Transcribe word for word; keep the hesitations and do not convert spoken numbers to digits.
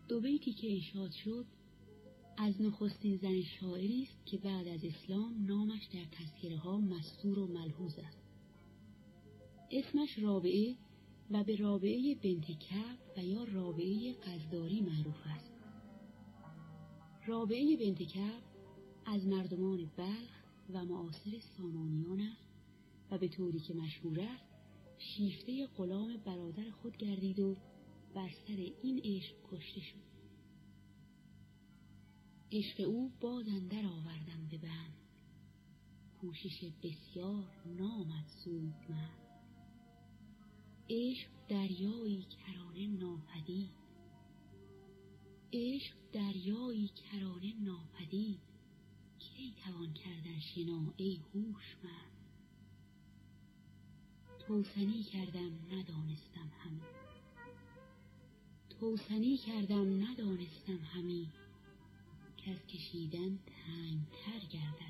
دو بیتی که انشاد شد از نخستین زن شاعری است که بعد از اسلام نامش در تذکره ها مستور و ملحوظ است. اسمش رابعه و به رابعه بنت کعب و یا رابعه قزداری معروف است. رابعه بنت کعب از مردمان بلخ و معاصر سامانیان است و به طوری که مشهور است شیفته غلام برادر خود گردید و بر سر این عشق کشته شد. عشق او باز اندر آوردم به بند، کوشش بسیار نامد سود من. عشق دریایی کرانه ناپدید، عشق دریایی کرانه ناپدید، کی توان کردن شنا ای هوشمند. توسنی کردم ندانستم همی، توسنی کردم ندانستم همی، که از کشیدن تنگتر گردد